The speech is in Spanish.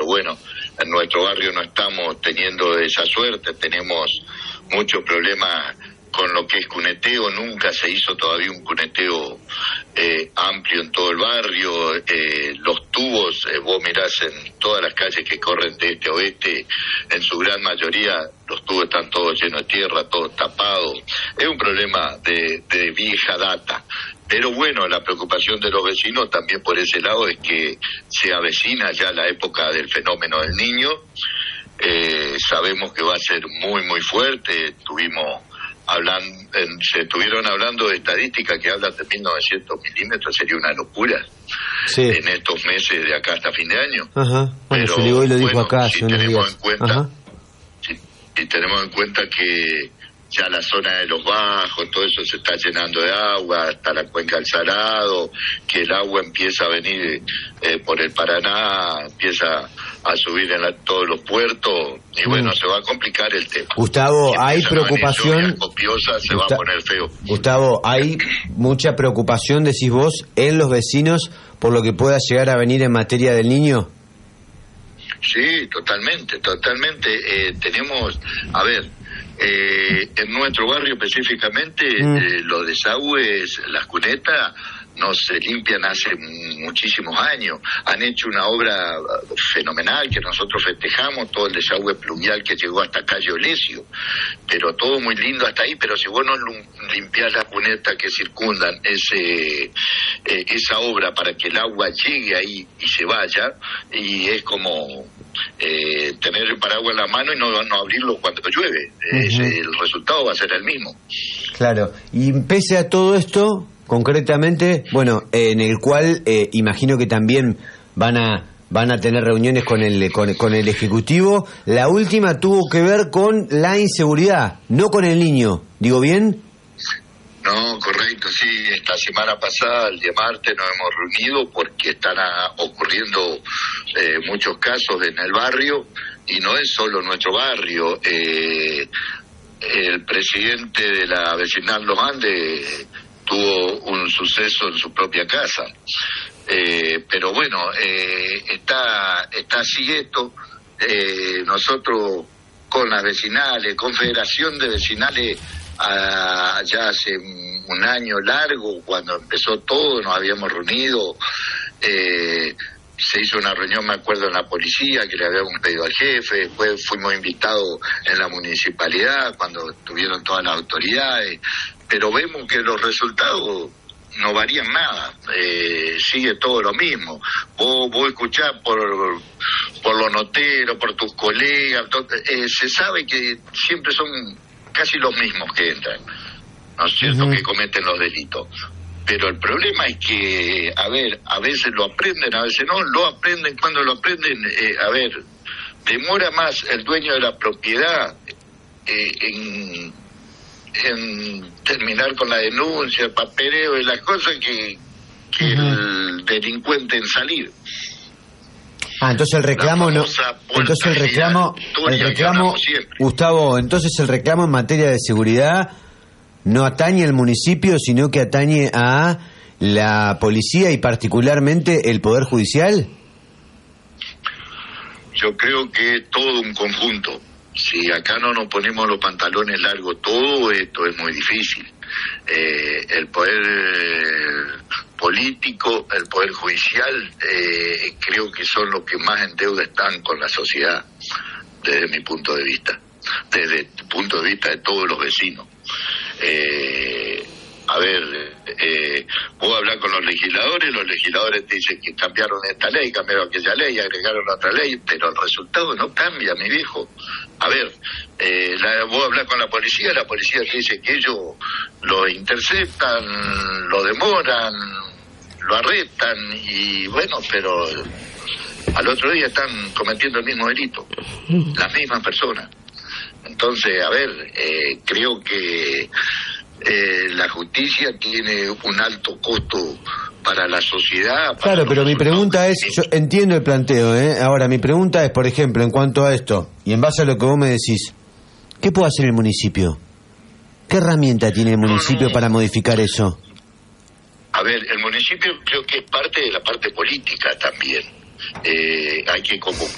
bueno, en nuestro barrio no estamos teniendo esa suerte, tenemos muchos problemas con lo que es cuneteo, nunca se hizo todavía un cuneteo amplio en todo el barrio, los tubos, vos mirás en todas las calles que corren de este a oeste, en su gran mayoría los tubos están todos llenos de tierra, todos tapados, es un problema de vieja data. Pero bueno, la preocupación de los vecinos también por ese lado es que se avecina ya la época del fenómeno del Niño, sabemos que va a ser muy muy fuerte, se estuvieron hablando de estadísticas que hablan de 1900 milímetros, sería una locura en estos meses de acá hasta fin de año. Ajá. Bueno, pero lo dijo acá, si tenemos en cuenta que ya la zona de los bajos, todo eso se está llenando de agua, hasta la cuenca del Salado, que el agua empieza a venir por el Paraná, empieza a subir en todos los puertos, y bueno, se va a complicar el tema. Gustavo, hay preocupación. Copiosa, se va a poner feo. Gustavo, hay mucha preocupación, decís vos, en los vecinos por lo que pueda llegar a venir en materia del Niño. Sí, totalmente. Tenemos, a ver, en nuestro barrio específicamente, los desagües, las cunetas, no se limpian hace muchísimos años. Han hecho una obra fenomenal que nosotros festejamos, todo el desagüe pluvial que llegó hasta calle Olesio, pero todo muy lindo hasta ahí, pero si vos no limpiás las cunetas que circundan esa obra para que el agua llegue ahí y se vaya, y es como tener el paraguas en la mano y no abrirlo cuando llueve. El resultado va a ser el mismo. Claro, y pese a todo esto, concretamente, bueno, en el cual imagino que también van a tener reuniones con el Ejecutivo. La última tuvo que ver con la inseguridad, no con el Niño. ¿Digo bien? No, correcto, sí. Esta semana pasada, el día martes, nos hemos reunido porque están ocurriendo muchos casos en el barrio, y no es solo nuestro barrio. El presidente de la vecinal Los Andes tuvo un suceso en su propia casa, pero bueno, está así esto. Nosotros con las vecinales, Confederación de Vecinales, ya hace un año largo, cuando empezó todo, nos habíamos reunido, se hizo una reunión, me acuerdo, en la policía, que le habíamos pedido al jefe, después fuimos invitados en la municipalidad, cuando estuvieron todas las autoridades, pero vemos que los resultados no varían nada, sigue todo lo mismo. Vos escuchás por los noteros, por tus colegas, se sabe que siempre son casi los mismos que entran, ¿no es cierto?, que cometen los delitos. Pero el problema es que, a veces lo aprenden, a veces no, lo aprenden. Cuando lo aprenden, demora más el dueño de la propiedad en terminar con la denuncia, el papeleo y las cosas que el delincuente en salir. Entonces el reclamo no. Entonces el reclamo, Gustavo, entonces el reclamo en materia de seguridad no atañe al municipio, sino que atañe a la policía y particularmente el Poder Judicial. Yo creo que todo un conjunto. Si acá no nos ponemos los pantalones largos, todo esto es muy difícil. El poder político, el poder judicial, creo que son los que más en deuda están con la sociedad, desde mi punto de vista, desde el punto de vista de todos los vecinos. Vos hablar con los legisladores te dicen que cambiaron esta ley, cambiaron aquella ley, agregaron otra ley, pero el resultado no cambia, mi viejo. Vos hablar con la policía te dice que ellos lo interceptan, lo demoran, lo arrestan, y bueno, pero al otro día están cometiendo el mismo delito, las mismas personas. Entonces, creo que la justicia tiene un alto costo para la sociedad. Claro, pero mi pregunta es, yo entiendo el planteo, ahora mi pregunta es, por ejemplo, en cuanto a esto, y en base a lo que vos me decís, ¿qué puede hacer el municipio? ¿Qué herramienta tiene el municipio para modificar eso? El municipio creo que es parte de la parte política también. Hay que convocar